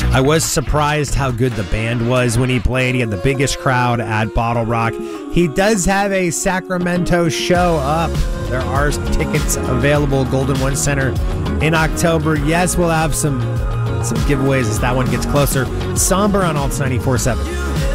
I was surprised how good the band was when he played. He had the biggest crowd at Bottle Rock. He does have a Sacramento show up. There are tickets available at Golden One Center in October. Yes, we'll have some giveaways as that one gets closer. Somber on Alts 94.7.